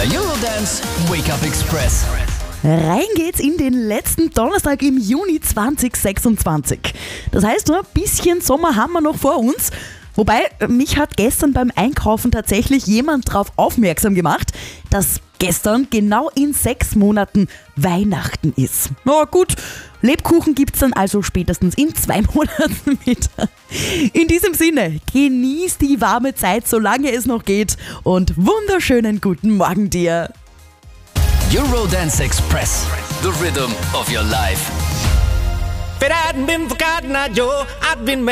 Der Eurodance Wake-Up Express. Rein geht's in den letzten Donnerstag im Juni 2026. Das heißt, nur ein bisschen Sommer haben wir noch vor uns. Wobei, mich hat gestern beim Einkaufen tatsächlich jemand darauf aufmerksam gemacht, dass gestern genau in 6 Monaten Weihnachten ist. Na gut, Lebkuchen gibt's dann also spätestens in 2 Monaten wieder. In diesem Sinne, genieß die warme Zeit, solange es noch geht, und wunderschönen guten Morgen dir. Eurodance Express. The rhythm of your life. If it hadn't been for Cotton Eye Joe, I'd been